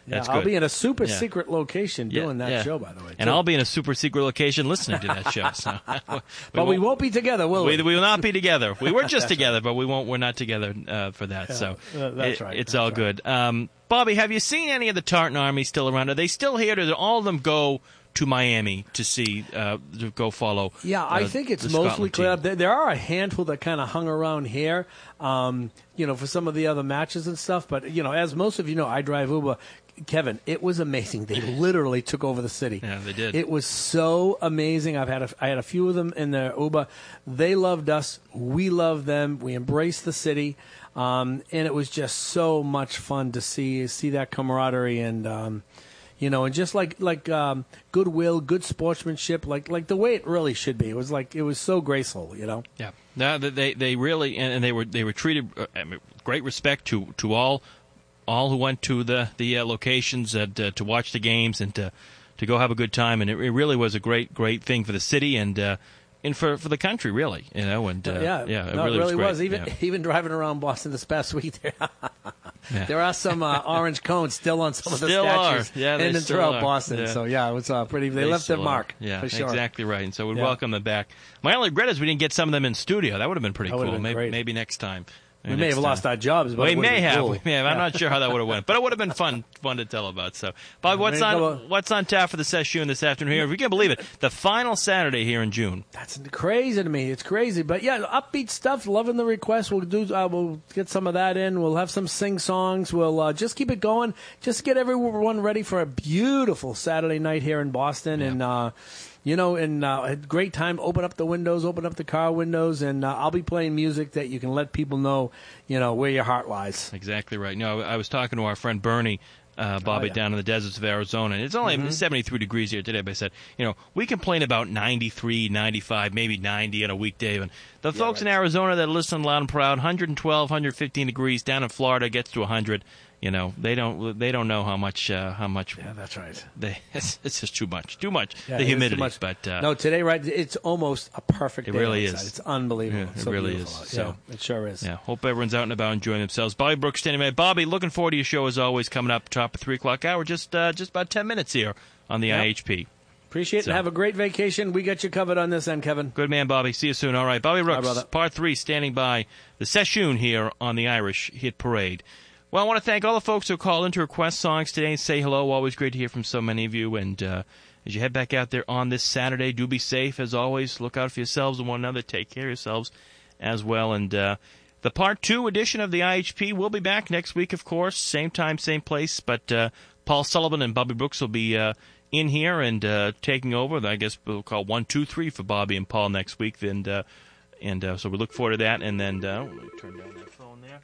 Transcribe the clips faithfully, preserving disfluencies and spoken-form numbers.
That's yeah, I'll good. be in a super Yeah. secret location Yeah, doing that yeah. show, by the way. And too. I'll be in a super secret location listening to that show. So. we but we won't be together, will we? We, we will not be together. We were just together, but we won't. We're not together uh, for that. Yeah, so uh, that's it, right. It's that's all right. good. Um, Bobby, have you seen any of the Tartan Army still around? Are they still here? Did all of them go to Miami to see, uh, to go follow? Yeah, uh, I think it's the mostly Scotland clear team? up. There, there are a handful that kind of hung around here, um, you know, for some of the other matches and stuff. But, you know, as most of you know, I drive Uber. Kevin, it was amazing. They literally took over the city. Yeah, they did. It was so amazing. I've had a, I had a few of them in their Uber. They loved us. We loved them. We embraced the city. Um, and it was just so much fun to see see that camaraderie and um, you know, and just like like um, goodwill, good sportsmanship, like like the way it really should be. It was like it was so graceful, you know. Yeah, no, they they really and they were they were treated uh, I mean, great respect to to all all who went to the the uh, locations and, uh, to watch the games and to to go have a good time, and it, it really was a great great thing for the city and. Uh, And for for the country, really, you know, and uh, yeah, yeah, it no, really, it really was, was. great. Even yeah. even driving around Boston this past week, there, Yeah. there are some uh, orange cones still on some of the Still statues are. Yeah, they in and still throughout are. Boston. Yeah. So yeah, it was uh, pretty. They, They left their still mark. are. Yeah, for sure. exactly right. And so we Yeah. welcome them back. My only regret is we didn't get some of them in studio. That would have been pretty That would have cool. been Maybe great. maybe next time. We Maybe may next have time. lost our jobs, but We it would may been have. Cool. We may have. I'm not sure how that would have went, but it would have been fun, fun to tell about. So, Bob, what's Maybe on go- what's on tap for the session this afternoon here? If you can believe it, the final Saturday here in June. That's crazy to me. It's crazy, but yeah, upbeat stuff. Loving the request. We'll do. Uh, we'll get some of that in. We'll have some sing songs. We'll uh, just keep it going. Just get everyone ready for a beautiful Saturday night here in Boston, Yeah. and uh, you know, and uh, a great time. Open up the windows. Open up the car windows, and uh, I'll be playing music that you can let people know, you know, where your heart lies. Exactly right. No, I was talking to our friend Bernie. Uh, Bobby, Oh, yeah. down in the deserts of Arizona. And it's only Mm-hmm. seventy-three degrees here today, but I said, you know, we complain about ninety-three, ninety-five, maybe ninety on a weekday. And the folks in Arizona that listen loud and proud, one twelve, one fifteen degrees. Down in Florida, gets to one hundred. You know, they don't they don't know how much uh, how much Yeah, that's right. they it's, it's just too much, too much Yeah, the it is too humidity. much. But uh, no, today, right? It's almost a perfect It day really outside. is. It's unbelievable. Yeah, It's it so really beautiful is. out. So- yeah, it sure is. yeah, hope everyone's out and about enjoying themselves. Bobby Brooks standing by. Bobby, looking forward to your show as always. Coming up top of three o'clock hour, just uh, just about ten minutes here on the Yep. I H P. Appreciate it So- and have a great vacation. We got you covered on this end, Kevin. Good man, Bobby. See you soon. All right, Bobby Brooks, brother. part three, standing by the session here on the Irish Hit Parade. Well, I want to thank all the folks who called in to request songs today and say hello. Always great to hear from so many of you. And uh, as you head back out there on this Saturday, do be safe as always. Look out for yourselves and one another. Take care of yourselves as well. And uh, the part two edition of the I H P will be back next week, of course. Same time, same place. But uh, Paul Sullivan and Bobby Brooks will be uh, in here and uh, taking over. I guess we'll call one, two, three for Bobby and Paul next week. And, uh, and uh, so we look forward to that. And then uh, let me turn down that phone there.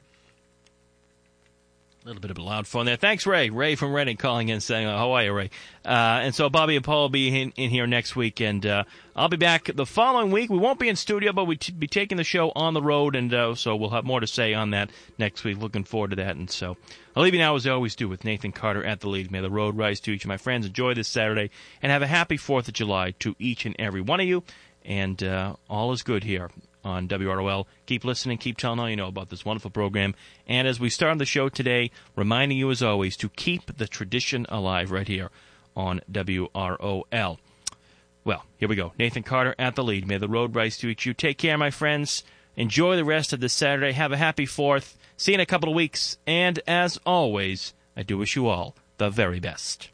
A little bit of a loud phone there. Thanks, Ray. Ray from Reading calling in saying, uh, how are you, Ray? Uh, and so Bobby and Paul will be in, in here next week, and uh, I'll be back the following week. We won't be in studio, but we'll t- be taking the show on the road, and uh, so we'll have more to say on that next week. Looking forward to that. And so I'll leave you now, as I always do, with Nathan Carter at the lead. May the road rise to each of my friends. Enjoy this Saturday, and have a happy fourth of July to each and every one of you. And uh, all is good here on W R O L. Keep listening, keep telling all you know about this wonderful program. And as we start the show today, reminding you as always to keep the tradition alive right here on W R O L. Well, here we go. Nathan Carter at the lead. May the road rise to each you. Take care, my friends. Enjoy the rest of this Saturday. Have a happy fourth. See you in a couple of weeks. And as always, I do wish you all the very best.